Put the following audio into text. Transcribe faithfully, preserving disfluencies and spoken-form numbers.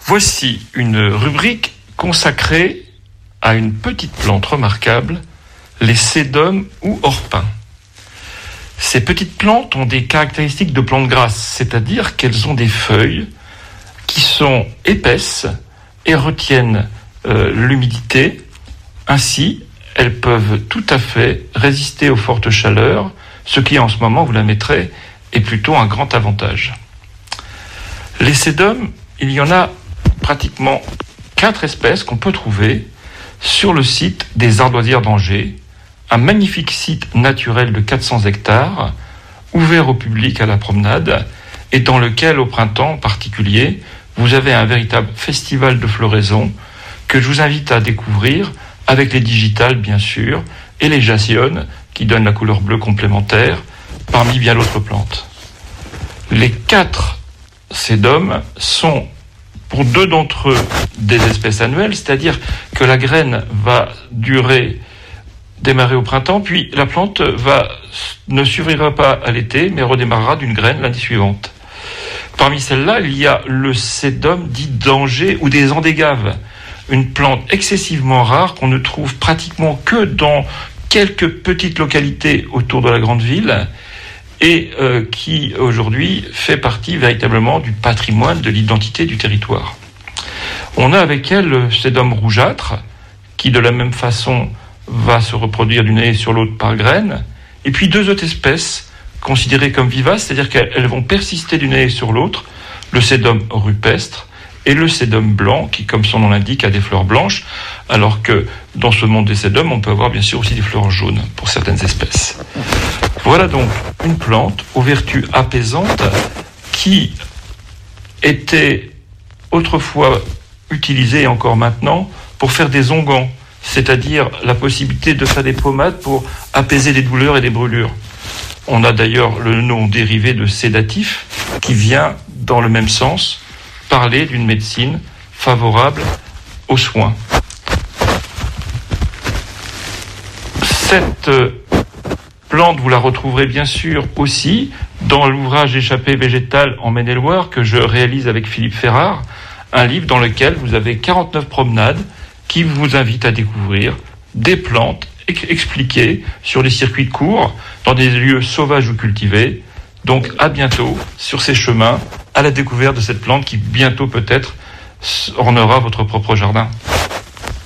Voici une rubrique consacrée à une petite plante remarquable, les sédums ou orpins. Ces petites plantes ont des caractéristiques de plantes grasses, c'est-à-dire qu'elles ont des feuilles qui sont épaisses et retiennent euh, l'humidité. Ainsi, elles peuvent tout à fait résister aux fortes chaleurs, ce qui en ce moment, vous la mettrez, est plutôt un grand avantage. Les sédums, il y en a pratiquement quatre espèces qu'on peut trouver sur le site des Ardoisières d'Angers, un magnifique site naturel de quatre cents hectares, ouvert au public à la promenade, et dans lequel, au printemps en particulier, vous avez un véritable festival de floraison que je vous invite à découvrir avec les digitales, bien sûr, et les jassiones, qui donnent la couleur bleue complémentaire, parmi bien d'autres plantes. Les quatre sédums sont, pour deux d'entre eux, des espèces annuelles, c'est-à-dire que la graine va durer, démarrer au printemps, puis la plante va, ne survivra pas à l'été, mais redémarrera d'une graine l'année suivante. Parmi celles-là, il y a le sédum dit d'Angers ou des Andégaves, une plante excessivement rare qu'on ne trouve pratiquement que dans quelques petites localités autour de la grande ville et euh, qui aujourd'hui fait partie véritablement du patrimoine, de l'identité du territoire. On a avec elle le sédum rougeâtre qui de la même façon va se reproduire d'une année sur l'autre par graines, et puis deux autres espèces considérées comme vivaces, c'est-à-dire qu'elles vont persister d'une année sur l'autre, le sédum rupestre et le sédum blanc, qui, comme son nom l'indique, a des fleurs blanches, alors que dans ce monde des sédums, on peut avoir bien sûr aussi des fleurs jaunes pour certaines espèces. Voilà donc une plante aux vertus apaisantes qui était autrefois utilisée, et encore maintenant, pour faire des onguents, c'est-à-dire la possibilité de faire des pommades pour apaiser les douleurs et les brûlures. On a d'ailleurs le nom dérivé de sédatif qui vient dans le même sens, parler d'une médecine favorable aux soins. Cette plante, vous la retrouverez bien sûr aussi dans l'ouvrage Échappée végétale en Maine-et-Loire que je réalise avec Philippe Ferrard, un livre dans lequel vous avez quarante-neuf promenades qui vous invitent à découvrir des plantes expliquées sur des circuits courts, dans des lieux sauvages ou cultivés. Donc à bientôt sur ces chemins, à la découverte de cette plante qui bientôt peut-être ornera votre propre jardin.